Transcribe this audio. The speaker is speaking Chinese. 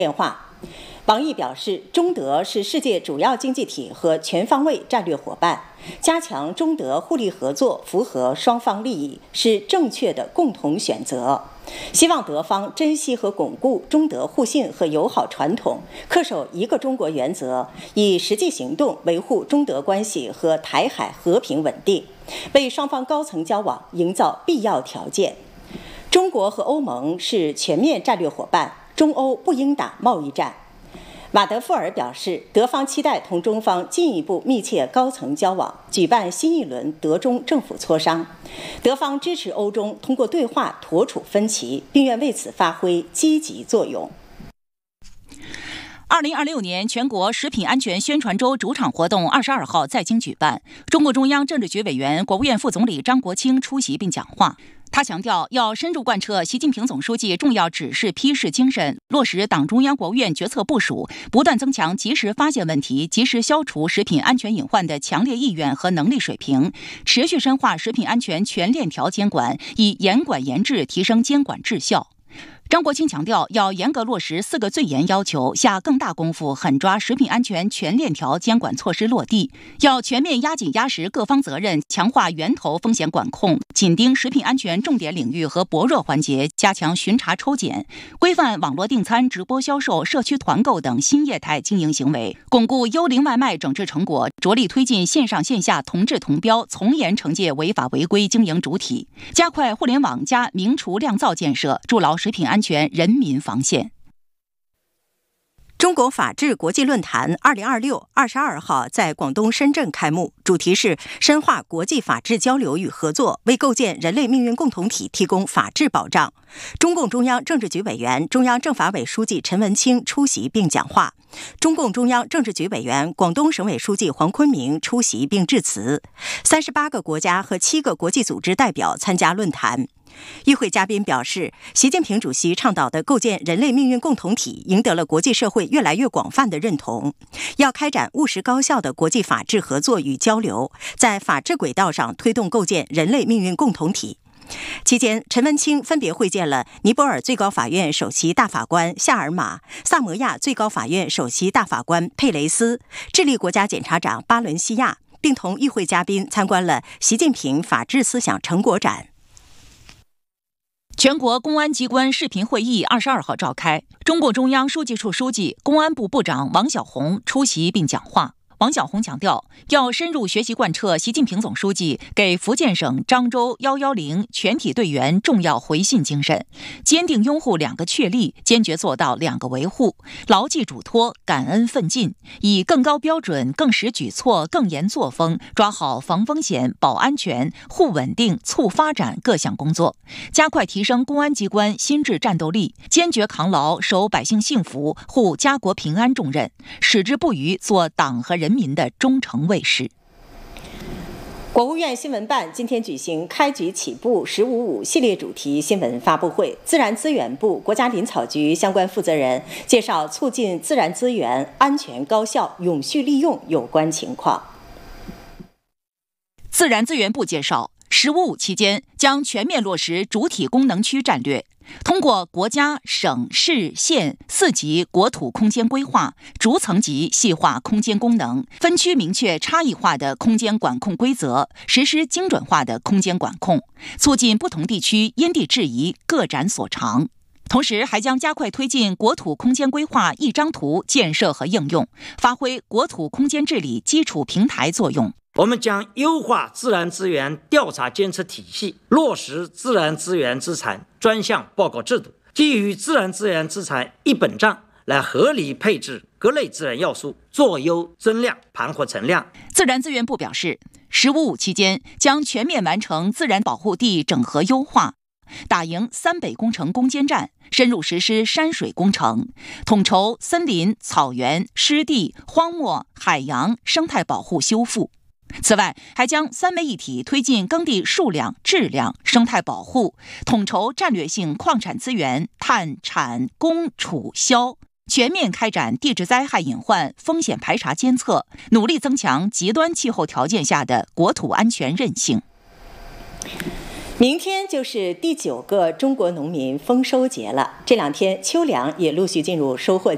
电话。王毅表示，中德是世界主要经济体和全方位战略伙伴，加强中德互利合作，符合双方利益，是正确的共同选择。希望德方珍惜和巩固中德互信和友好传统，恪守一个中国原则，以实际行动维护中德关系和台海和平稳定，为双方高层交往营造必要条件。中国和欧盟是全面战略伙伴，中欧不应打贸易战。马德富尔表示，德方期待同中方进一步密切高层交往，举办新一轮德中政府磋商。德方支持欧中通过对话妥处分歧，并愿为此发挥积极作用。 2026年全国食品安全宣传周主场活动22号在京举办，中共中央政治局委员、国务院副总理张国清出席并讲话。他强调，要深入贯彻习近平总书记重要指示批示精神，落实党中央、国务院决策部署，不断增强及时发现问题、及时消除食品安全隐患的强烈意愿和能力水平，持续深化食品安全全链条监管，以严管严治提升监管质效。张国清强调，要严格落实4个最严要求，下更大功夫，狠抓食品安全全链条监管措施落地，要全面压紧压实各方责任，强化源头风险管控，紧盯食品安全重点领域和薄弱环节，加强巡查抽检，规范网络订餐、直播销售、社区团购等新业态经营行为，巩固幽灵外卖整治成果，着力推进线上线下同质同标，从严惩戒违法违规经营主体，加快互联网加名厨酿造建设，筑牢食品安全人民防线。 中国法治国际论坛2026 22号在广东深圳开幕，主题是深化国际法治交流与合作，为构建人类命运共同体提供法治保障。中共中央政治局委员、中央政法委书记陈文清出席并讲话。中共中央政治局委员、广东省委书记黄坤明出席并致辞。38个国家和7个国际组织代表参加论坛。与会嘉宾表示，习近平主席倡导的构建人类命运共同体赢得了国际社会越来越广泛的认同，要开展务实高效的国际法治合作与交流，在法治轨道上推动构建人类命运共同体。期间，陈文清分别会见了尼泊尔最高法院首席大法官夏尔马、萨摩亚最高法院首席大法官佩雷斯、智利国家检察长巴伦西亚，并同与会嘉宾参观了习近平法治思想成果展。 全国公安机关视频会议22号召开，中共中央书记处书记、公安部部长王小洪出席并讲话。王小洪强调，要深入学习贯彻习近平总书记给福建省漳州110全体队员重要回信精神，坚定拥护2个确立，坚决做到2个维护，牢记嘱托，感恩奋进，以更高标准、更实举措、更严作风，抓好防风险、保安全、护稳定、促发展各项工作，加快提升公安机关心智战斗力，坚决扛牢守百姓幸福、护家国平安重任，矢志不渝做党和人民的忠诚卫士。 国务院新闻办今天举行开局起步“15.5”系列主题新闻发布会，自然资源部、国家林草局相关负责人介绍促进自然资源安全、高效、永续利用有关情况。 自然资源部介绍，“15.5”期间将全面落实主体功能区战略，通过国家、省、市、县4级国土空间规划，逐层级细化空间功能，分区明确差异化的空间管控规则，实施精准化的空间管控，促进不同地区因地制宜，各展所长。同时，还将加快推进国土空间规划一张图建设和应用，发挥国土空间治理基础平台作用。 我们将优化自然资源调查监测体系，落实自然资源资产专项报告制度，基于自然资源资产一本账来合理配置各类自然要素，做优增量，盘活存量。 自然资源部表示，“15.5”期间将全面完成自然保护地整合优化，打赢3北工程攻坚战，深入实施山水工程，统筹森林、草原、湿地、荒漠、海洋生态保护修复。此外，还将3位一体推进耕地数量、质量、生态保护，统筹战略性矿产资源探、产、供、储、销，全面开展地质灾害隐患风险排查监测，努力增强极端气候条件下的国土安全韧性。 明天就是第9个中国农民丰收节了，这2天秋粮也陆续进入收获季。